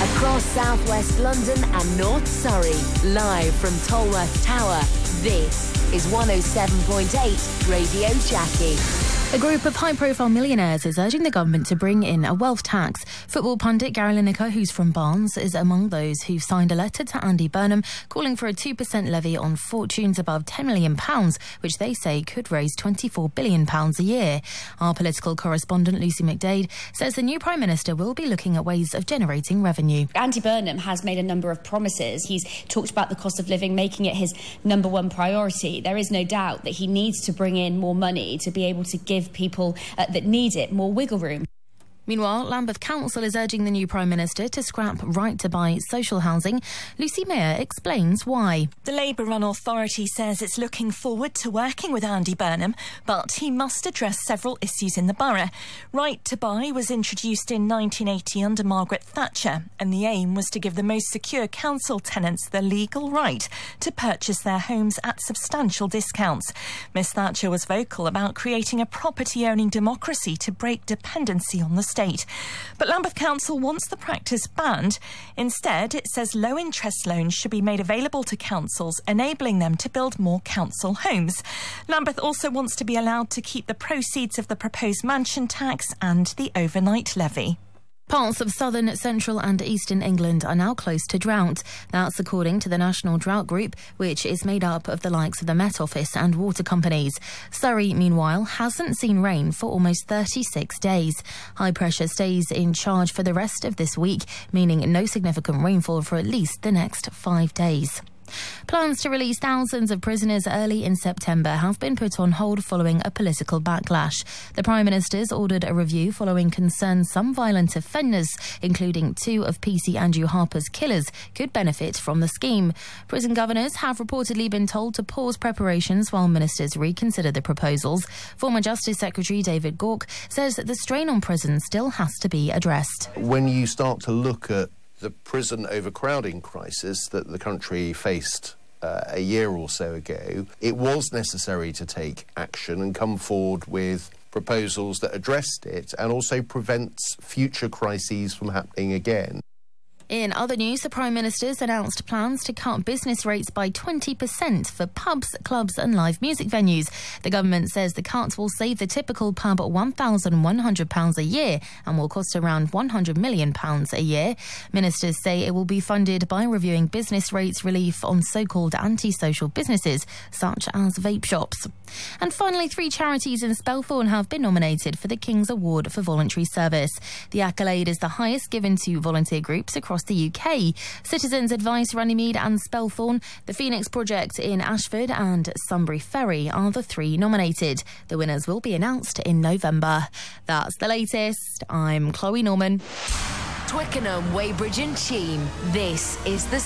Across southwest London and North Surrey, live from Tolworth Tower, this is 107.8 Radio Jackie. A group of high-profile millionaires is urging the government to bring in a wealth tax. Football pundit Gary Lineker, who's from Barnes, is among those who've signed a letter to Andy Burnham calling for a 2% levy on fortunes above £10 million, which they say could raise £24 billion a year. Our political correspondent Lucy McDade says the new Prime Minister will be looking at ways of generating revenue. Andy Burnham has made a number of promises. He's talked about the cost of living, making it his number one priority. There is no doubt that he needs to bring in more money to be able to give people that need it more wiggle room. Meanwhile, Lambeth Council is urging the new Prime Minister to scrap right to buy social housing. Lucy Mayer explains why. The Labour-run authority says it's looking forward to working with Andy Burnham, but he must address several issues in the borough. Right to buy was introduced in 1980 under Margaret Thatcher, and the aim was to give the most secure council tenants the legal right to purchase their homes at substantial discounts. Miss Thatcher was vocal about creating a property-owning democracy to break dependency on the state. But Lambeth Council wants the practice banned. Instead, it says low-interest loans should be made available to councils, enabling them to build more council homes. Lambeth also wants to be allowed to keep the proceeds of the proposed mansion tax and the overnight levy. Parts of southern, central and eastern England are now close to drought. That's according to the National Drought Group, which is made up of the likes of the Met Office and water companies. Surrey, meanwhile, hasn't seen rain for almost 36 days. High pressure stays in charge for the rest of this week, meaning no significant rainfall for at least the next 5 days. Plans to release thousands of prisoners early in September have been put on hold following a political backlash. The Prime Minister's ordered a review following concerns some violent offenders, including 2 of PC Andrew Harper's killers, could benefit from the scheme. Prison governors have reportedly been told to pause preparations while ministers reconsider the proposals. Former Justice Secretary David Gauke says that the strain on prisons still has to be addressed. When you start to look at the prison overcrowding crisis that the country faced a year or so ago, it was necessary to take action and come forward with proposals that addressed it and also prevents future crises from happening again. In other news, the Prime Minister's announced plans to cut business rates by 20% for pubs, clubs and live music venues. The government says the cuts will save the typical pub £1,100 a year and will cost around £100 million a year. Ministers say it will be funded by reviewing business rates relief on so-called antisocial businesses, such as vape shops. And finally, 3 charities in Spelthorne have been nominated for the King's Award for Voluntary Service. The accolade is the highest given to volunteer groups across the UK. Citizens Advice, Runnymede and Spelthorne, the Phoenix Project in Ashford and Sunbury Ferry are the 3 nominated. The winners will be announced in November. That's the latest. I'm Chloe Norman. Twickenham, Weybridge and Cheam. This is the